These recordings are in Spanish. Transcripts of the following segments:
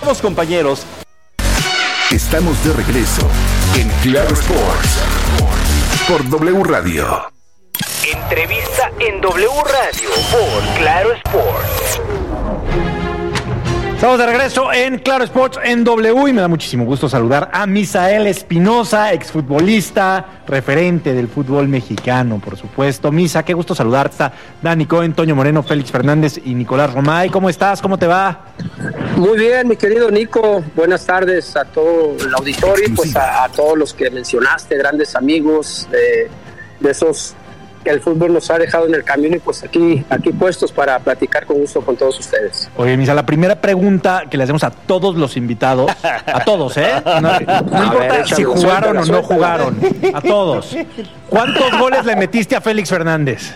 Somos compañeros. Estamos de regreso en Claro Sports por W Radio. Entrevista en W Radio por Claro Sports. Estamos de regreso en Claro Sports en W y me da muchísimo gusto saludar a Misael Espinosa, exfutbolista, referente del fútbol mexicano, por supuesto. Misa, qué gusto saludarte. Está Dani Cohen, Toño Moreno, Félix Fernández y Nicolás Romay. ¿Cómo estás? ¿Cómo te va? Muy bien, mi querido Nico. Buenas tardes a todo el auditorio y pues a todos los que mencionaste, grandes amigos de esos que el fútbol nos ha dejado en el camino y pues aquí puestos para platicar con gusto con todos ustedes. Oye, Misa, la primera pregunta que le hacemos a todos los invitados, a todos, no importa si jugaron o no jugaron, a todos. ¿Cuántos goles le metiste a Félix Fernández?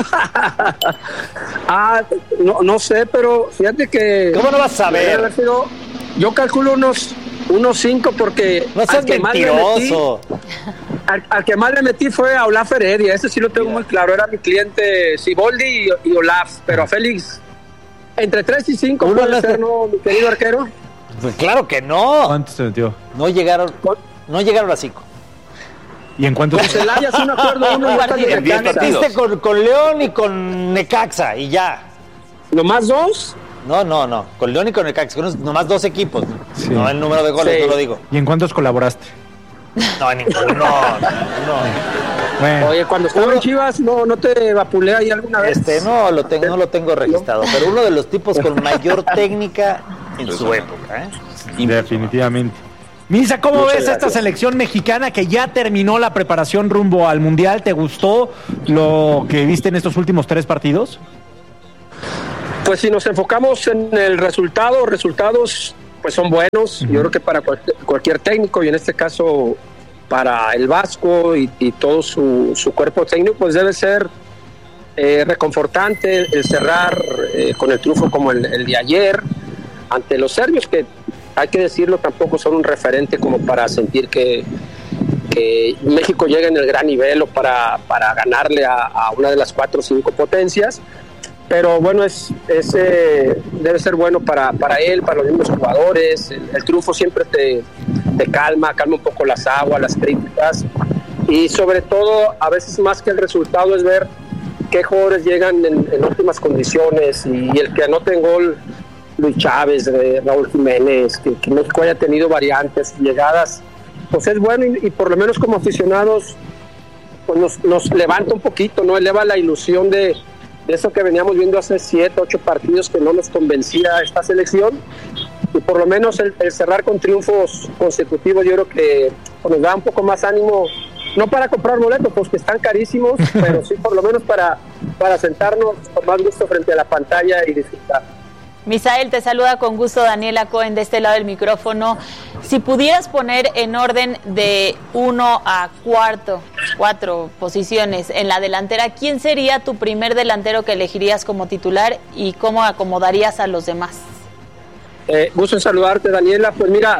No sé, pero fíjate que... ¿Cómo no vas a saber? Yo calculo unos 5 porque... No seas mentiroso. Al que más le metí fue a Olaf Heredia, ese sí lo tengo muy claro, era mi cliente Siboldi y Olaf, pero a Félix, entre 3 y 5 puede ser, ¿no, mi querido arquero? Pues claro que no. ¿Cuántos te metió? No llegaron a 5. ¿Y en cuántos? Con Celaya sí me acuerdo uno. Partiste con León y con Necaxa y ya. ¿Nomás 2? No, con León y con Necaxa, nomás 2 equipos, sí. No el número de goles, no lo digo. ¿Y en cuántos colaboraste? No, ninguno. Bueno. Oye, cuando estaba en Chivas, ¿no te vapulé ahí alguna vez? No lo tengo registrado, pero uno de los tipos con mayor técnica en su época, Definitivamente. Misa, ¿cómo ves esta selección mexicana que ya terminó la preparación rumbo al Mundial? ¿Te gustó lo que viste en estos últimos 3 partidos? Pues si nos enfocamos en el resultados pues son buenos. Yo creo que para cualquier técnico, y en este caso para el Vasco y todo su cuerpo técnico, pues debe ser reconfortante el cerrar con el triunfo como el de ayer ante los serbios, que hay que decirlo, tampoco son un referente como para sentir que México llega en el gran nivel o para ganarle a una de las 4 o 5 potencias. Pero bueno, debe ser bueno para él, para los mismos jugadores. El triunfo siempre te calma un poco las aguas, las críticas, y sobre todo, a veces más que el resultado, es ver qué jugadores llegan en óptimas condiciones, y el que anote en gol Luis Chávez, Raúl Jiménez, que México haya tenido variantes, llegadas, pues es bueno, y por lo menos como aficionados pues nos levanta un poquito, ¿no? Eleva la ilusión de eso que veníamos viendo hace 7, 8 partidos que no nos convencía esta selección, y por lo menos el cerrar con triunfos consecutivos, yo creo que nos da un poco más ánimo, no para comprar boletos, pues que están carísimos, pero sí por lo menos para sentarnos con más gusto frente a la pantalla y disfrutar. Misael, te saluda con gusto Daniela Cohen de este lado del micrófono. Si pudieras poner en orden de 1 a 4 posiciones en la delantera, ¿quién sería tu primer delantero que elegirías como titular y cómo acomodarías a los demás? Gusto en saludarte, Daniela. Pues mira,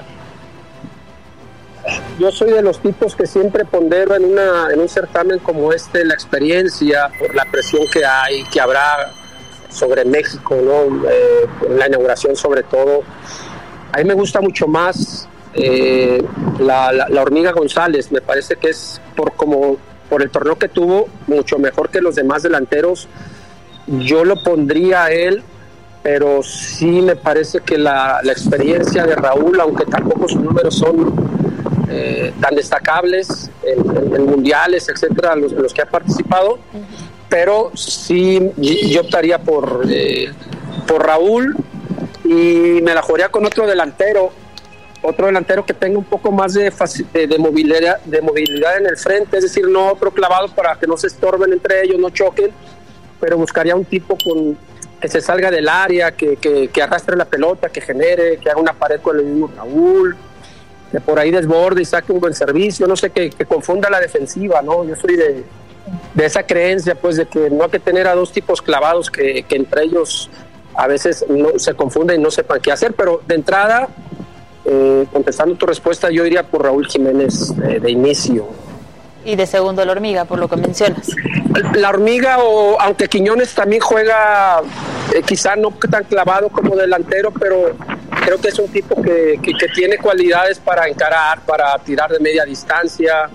yo soy de los tipos que siempre pondero en un certamen como este la experiencia, por la presión que habrá sobre México, ¿no? En la inauguración sobre todo. A mí me gusta mucho más la Hormiga González. Me parece que es por el torneo que tuvo, mucho mejor que los demás delanteros. Yo lo pondría a él, pero sí me parece que la experiencia de Raúl, aunque tampoco sus números son tan destacables en mundiales, etcétera, los que ha participado, pero sí yo optaría por Raúl, y me la jugaría con otro delantero que tenga un poco más de movilidad en el frente, es decir, no otro clavado para que no se estorben entre ellos, no choquen, pero buscaría un tipo que se salga del área, que arrastre la pelota, que genere, que haga una pared con el mismo Raúl, que por ahí desborde y saque un buen servicio, no sé, que confunda la defensiva, ¿no? Yo soy de esa creencia, pues, de que no hay que tener a 2 tipos clavados que entre ellos a veces no se confunden y no sepan qué hacer, pero de entrada, contestando tu respuesta, yo iría por Raúl Jiménez de inicio. Y de segundo la Hormiga, por lo que mencionas. La Hormiga, aunque Quiñones también juega, quizá no tan clavado como delantero, pero creo que es un tipo que tiene cualidades para encarar, para tirar de media distancia,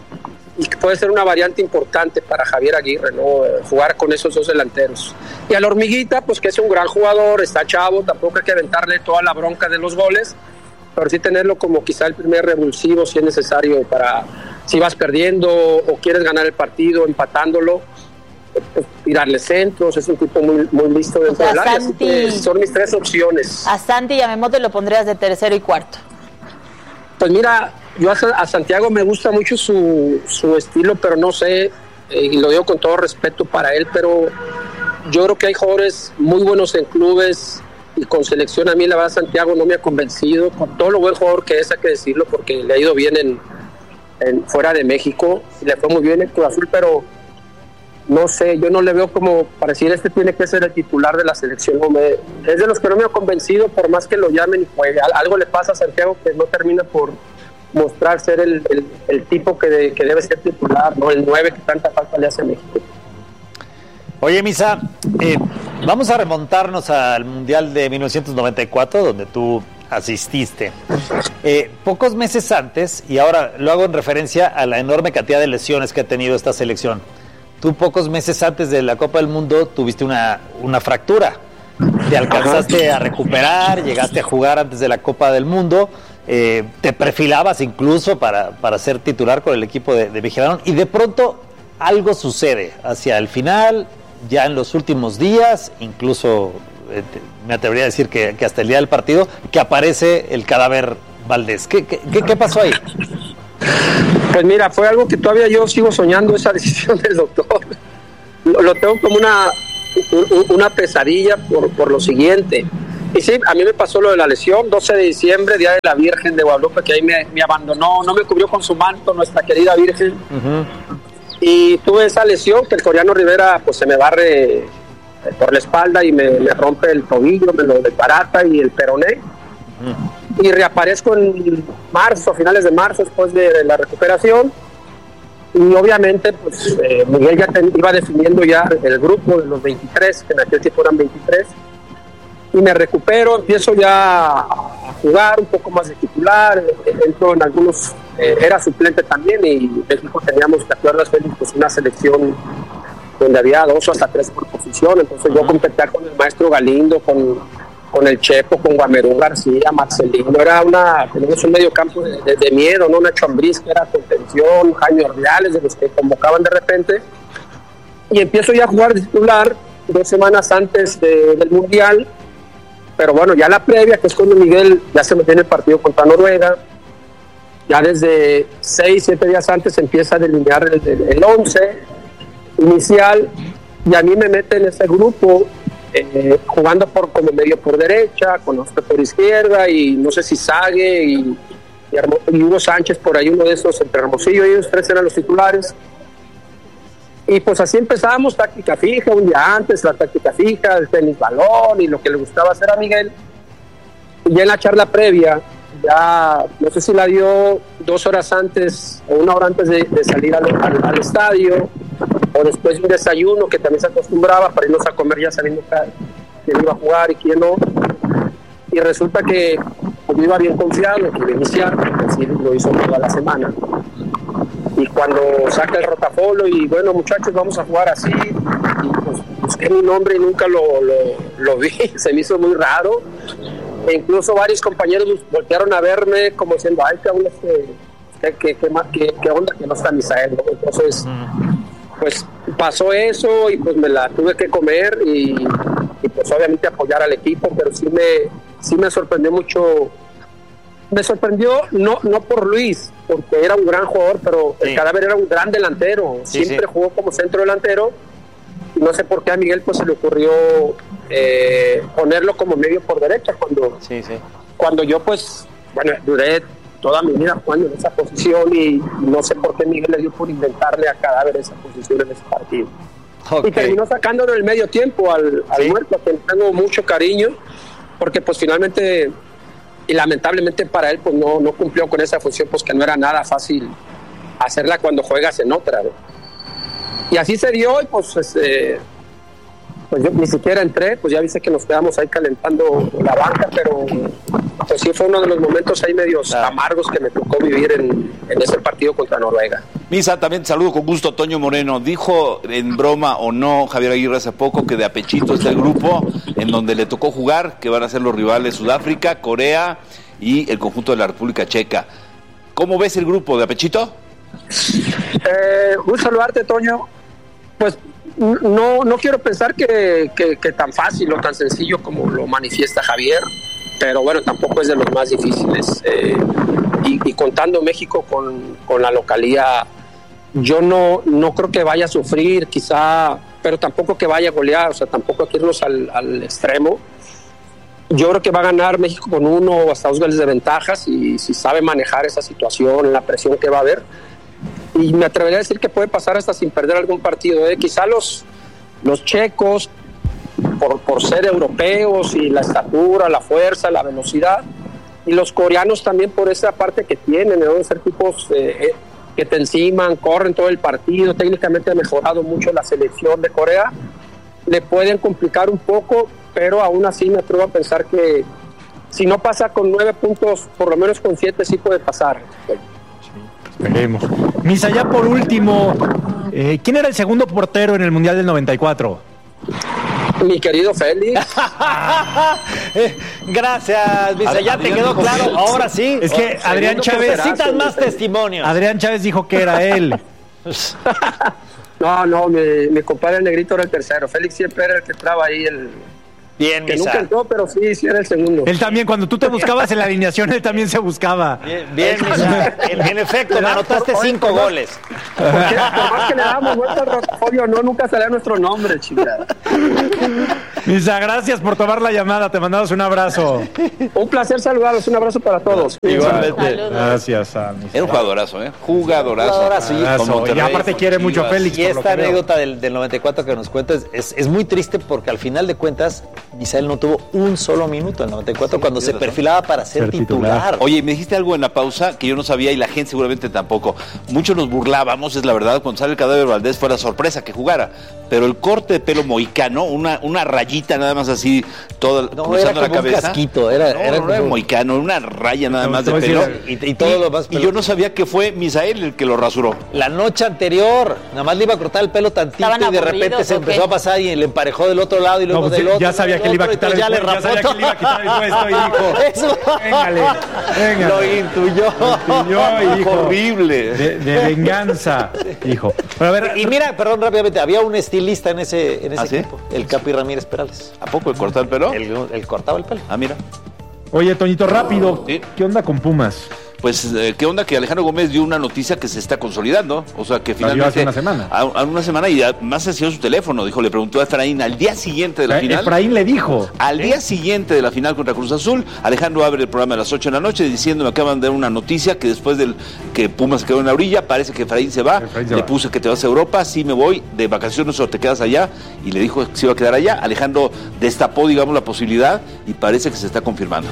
y que puede ser una variante importante para Javier Aguirre, ¿no? Jugar con esos dos delanteros. Y a la Hormiguita, pues que es un gran jugador, está chavo, tampoco hay que aventarle toda la bronca de los goles, pero sí tenerlo como quizá el primer revulsivo si es necesario, para si vas perdiendo o quieres ganar el partido empatándolo, pues, tirarle centros. Es un tipo muy, muy listo dentro del área. Santi, son mis 3 opciones. A Santi Yamamoto lo pondrías de tercero y cuarto. Pues mira, yo a Santiago me gusta mucho su estilo, pero no sé, y lo digo con todo respeto para él, pero yo creo que hay jugadores muy buenos en clubes y con selección. A mí la verdad Santiago no me ha convencido, con todo lo buen jugador que es, hay que decirlo, porque le ha ido bien en fuera de México, y le fue muy bien en Cruz Azul, pero no sé, yo no le veo como para decir este tiene que ser el titular de la selección. Es de los que no me ha convencido, por más que lo llamen y juegue. Algo le pasa a Santiago que no termina por mostrar ser el tipo que debe ser titular, no el 9 que tanta falta le hace a México. Oye, Misa, vamos a remontarnos al Mundial de 1994, donde tú asististe. Pocos meses antes, y ahora lo hago en referencia a la enorme cantidad de lesiones que ha tenido esta selección, tú pocos meses antes de la Copa del Mundo tuviste una fractura. Te alcanzaste a recuperar, llegaste a jugar antes de la Copa del Mundo, te perfilabas incluso para ser titular con el equipo de Vigilarón, y de pronto algo sucede hacia el final, ya en los últimos días, incluso me atrevería a decir que hasta el día del partido, que aparece el cadáver Valdés. ¿Qué pasó ahí? Pues mira, fue algo que todavía yo sigo soñando, esa decisión del doctor. Lo tengo como una pesadilla por lo siguiente. Y sí, a mí me pasó lo de la lesión, 12 de diciembre, Día de la Virgen de Guadalupe, que ahí me abandonó, no me cubrió con su manto nuestra querida Virgen. Uh-huh. Y tuve esa lesión que el coreano Rivera pues se me barre por la espalda y me rompe el tobillo, me lo desbarata y el peroné. Uh-huh. Y reaparezco en marzo, a finales de marzo, después de la recuperación. Y obviamente pues Miguel ya iba definiendo ya el grupo de los 23, que en aquel tiempo eran 23. Y me recupero, empiezo ya a jugar un poco más de titular, entro en algunos, era suplente también, y México teníamos, ¿te acuerdas, Félix? Pues una selección donde había 2 o hasta 3 por posición. Entonces yo competía con el maestro Galindo, con el Chepo, con Guamerú García, Marcelino. Teníamos un medio campo de miedo, ¿no? Nacho Ambriz, que era contención, Jaime Ordiales, de los que convocaban de repente. Y empiezo ya a jugar de titular 2 semanas antes del Mundial. Pero bueno, ya la previa, que es cuando Miguel ya se metió en el partido contra Noruega, ya desde 6-7 días antes empieza a delinear el 11 inicial, y a mí me mete en ese grupo, jugando como medio por derecha, con Oscar por izquierda, y no sé si Sague y Hugo Sánchez por ahí, uno de esos, entre Hermosillo y ellos 3 eran los titulares. Y pues así empezamos, táctica fija, un día antes, la táctica fija, el tenis balón y lo que le gustaba hacer a Miguel. Y ya en la charla previa, ya no sé si la dio 2 horas antes o 1 hora antes de salir al estadio, o después de un desayuno que también se acostumbraba para irnos a comer ya sabiendo quién iba a jugar y quién no. Y resulta que pues, yo iba bien confiado que iba a iniciar, así lo hizo toda la semana. Y cuando saca el rotafolo y bueno, muchachos, vamos a jugar así, y pues busqué mi nombre y nunca lo vi, se me hizo muy raro, e incluso varios compañeros voltearon a verme como diciendo, ay, ¿qué onda que no está Misael, ¿no? Entonces pues pasó eso y pues me la tuve que comer y pues obviamente apoyar al equipo, pero sí me sorprendió mucho. Me sorprendió no por Luis, porque era un gran jugador, pero sí. El cadáver era un gran delantero, siempre jugó como centro delantero, y no sé por qué a Miguel pues se le ocurrió ponerlo como medio por derecha, cuando yo pues, bueno, duré toda mi vida jugando en esa posición, y no sé por qué Miguel le dio por inventarle a Cadáver esa posición en ese partido. Okay. Y terminó sacándolo en el medio tiempo al muerto, a quien tengo mucho cariño, porque pues finalmente... Y lamentablemente para él pues no cumplió con esa función, pues que no era nada fácil hacerla cuando juegas en otra, ¿no? Y así se dio, y pues pues yo ni siquiera entré, pues ya viste que nos quedamos ahí calentando la banca, pero pues sí fue uno de los momentos ahí medios amargos que me tocó vivir en ese partido contra Noruega. Misa, también te saludo con gusto, Toño Moreno. Dijo en broma o no Javier Aguirre hace poco que de apechito está el grupo en donde le tocó jugar, que van a ser los rivales Sudáfrica, Corea y el conjunto de la República Checa. ¿Cómo ves el grupo de apechito? Un saludarte, Toño. Pues no quiero pensar que tan fácil o tan sencillo como lo manifiesta Javier, pero bueno, tampoco es de los más difíciles. Y contando México con la localía, yo no creo que vaya a sufrir, quizá, pero tampoco que vaya a golear, o sea, tampoco hay que irnos al extremo. Yo creo que va a ganar México con 1 o hasta 2 goles de ventajas, y si sabe manejar esa situación, la presión que va a haber. Y me atrevería a decir que puede pasar hasta sin perder algún partido. Quizá los checos, por ser europeos y la estatura, la fuerza, la velocidad, y los coreanos también por esa parte que tienen, de ser tipos que te enciman, corren todo el partido. Técnicamente ha mejorado mucho la selección de Corea, le pueden complicar un poco, pero aún así me atrevo a pensar que si no pasa con 9 puntos, por lo menos con 7 sí puede pasar. Esperemos. Misa, ya por último, ¿quién era el segundo portero en el Mundial del 94? Mi querido Félix. Gracias, Misa, ya te quedó claro. Ahora sí. Es que Adrián Chávez... Necesitas más testimonios. Adrián Chávez dijo que era él. No, mi compadre el negrito era el tercero. Félix siempre era el que entraba ahí, Bien, que Misa. nunca entró, pero sí era el segundo. Él también, cuando tú te buscabas en la alineación, él también se buscaba. Bien, Misa. En efecto, me anotaste 5 goles. Porque por más que le damos vuelta al portafolio, nunca salía nuestro nombre, chingada. Misa, gracias por tomar la llamada. Te mandamos un abrazo. Un placer saludarlos. Un abrazo para todos. Igualmente. Gracias a Misa. Era un jugadorazo, Jugadorazo. Y aparte quiere mucho a Félix. Y esta anécdota del 94 que nos cuentas es muy triste, porque al final de cuentas Misael no tuvo un solo minuto en el 94 cuando se perfilaba para ser titular. Oye, me dijiste algo en la pausa que yo no sabía y la gente seguramente tampoco. Muchos nos burlábamos, es la verdad, cuando sale el cadáver Valdés fue la sorpresa que jugara. Pero el corte de pelo mohicano, una rayita nada más así, todo cruzando la cabeza. Un casquito, era como mohicano, una raya nada más de pelo. Y todo lo más. Y yo no sabía que fue Misael el que lo rasuró. La noche anterior, nada más le iba a cortar el pelo tantito y de repente se empezó a pasar y le emparejó del otro lado y luego del otro. Ya sabía que le iba a quitar el puesto, ya sabía que le iba a quitar el puesto y dijo, eso. Venga. Lo intuyó, y dijo, horrible. De venganza, hijo. Pero a ver, y mira, perdón, rápidamente, había un estilista en ese ¿sí? equipo, el Capi Ramírez Perales. ¿A poco el cortar el pelo? Él cortaba el pelo. Ah, mira. Oye, Toñito, rápido, ¿Sí? ¿Qué onda con Pumas? Pues, ¿qué onda? Que Alejandro Gómez dio una noticia que se está consolidando. O sea, que finalmente... hace una semana. A una semana y además hacía su teléfono. Dijo, le preguntó a Efraín al día siguiente de la final. Efraín le dijo. Al día siguiente de la final contra Cruz Azul, Alejandro abre el programa a las 8 de la noche diciendo, me acaban de dar una noticia que después del que Pumas quedó en la orilla, parece que Efraín se va. Le puse que te vas a Europa, sí me voy de vacaciones o te quedas allá. Y le dijo que se iba a quedar allá. Alejandro destapó, digamos, la posibilidad y parece que se está confirmando.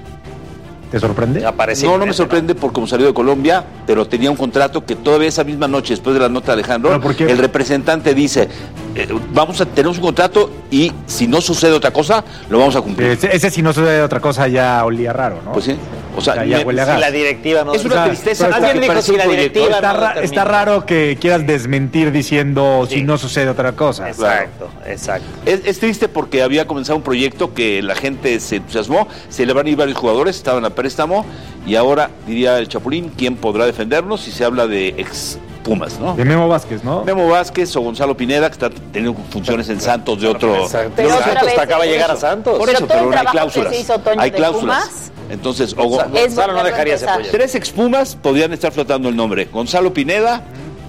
¿Te sorprende? No me sorprende por cómo salió de Colombia, pero tenía un contrato que todavía esa misma noche, después de la nota de Alejandro, el representante dice, tenemos un contrato y si no sucede otra cosa, lo vamos a cumplir. Ese si no sucede otra cosa ya olía raro, ¿no? Pues sí. O sea, ya huele a gas. Si la directiva no... Es una tristeza. Alguien dijo si la directiva está raro que quieras desmentir diciendo si no sucede otra cosa. Exacto. Es triste porque había comenzado un proyecto que la gente se entusiasmó, se le van a ir varios jugadores, estaban a préstamo y ahora, diría el Chapulín, ¿quién podrá defendernos si se habla de ex Pumas, ¿no? De Memo Vázquez, ¿no? Memo Vázquez o Gonzalo Pineda, que está teniendo funciones en Santos de otro... Pero Santos acaba de llegar a Santos. Por eso, pero hay cláusulas. Hay cláusulas. Pumas, entonces, Gonzalo no dejaría ese proyecto. 3 expumas podrían estar flotando el nombre. Gonzalo Pineda,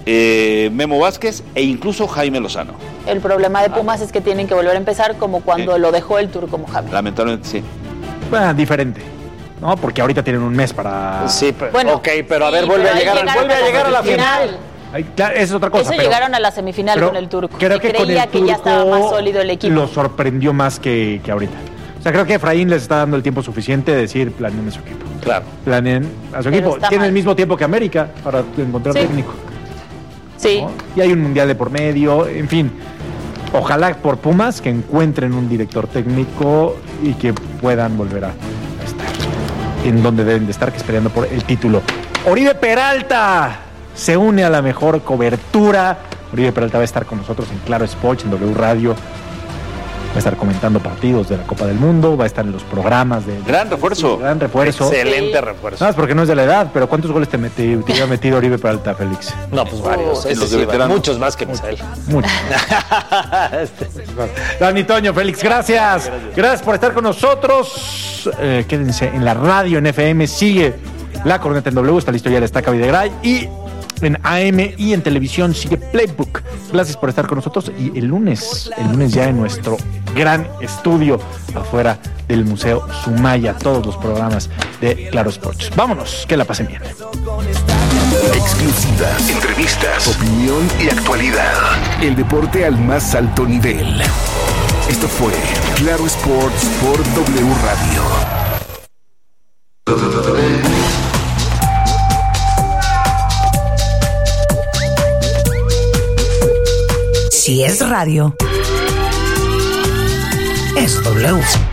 Memo Vázquez e incluso Jaime Lozano. El problema de Pumas es que tienen que volver a empezar como cuando lo dejó el Turco Mohamed. Lamentablemente sí. Diferente. No, porque ahorita tienen un mes para... Sí, bueno, pero a ver, vuelve a llegar a la final. Claro, es otra cosa. Llegaron a la semifinal con el Turco. Creo que creía que ya estaba más sólido el equipo. Lo sorprendió más que ahorita. O sea, creo que Efraín les está dando el tiempo suficiente de decir, planeen a su equipo. Claro. Planeen a su equipo. Tiene el mismo tiempo que América para encontrar técnico. Sí. ¿No? Y hay un mundial de por medio, en fin. Ojalá por Pumas que encuentren un director técnico y que puedan volver a estar en donde deben de estar, que es peleando por el título. Oribe Peralta se une a la mejor cobertura. Oribe Peralta va a estar con nosotros en Claro Sports, en W Radio. Va a estar comentando partidos de la Copa del Mundo, va a estar en los programas de... Gran refuerzo. Gran refuerzo. Excelente refuerzo. No, es porque no es de la edad, pero ¿cuántos goles te había metido Oribe Peralta, Félix? No, pues varios. En los de veteranos. Muchos más que Misael. Muchos. Dani, Toño, Félix, gracias. Gracias por estar con nosotros. Quédense en la radio, en FM. Sigue La Corneta en W. Está listo ya el Estaca Videgaray. Y en AM y en televisión sigue Playbook. Gracias por estar con nosotros. Y el lunes ya en nuestro gran estudio afuera del Museo Sumaya, todos los programas de Claro Sports. Vámonos, que la pasen bien. Exclusivas, entrevistas, opinión y actualidad. El deporte al más alto nivel. Esto fue Claro Sports por W Radio. Si es radio, es W.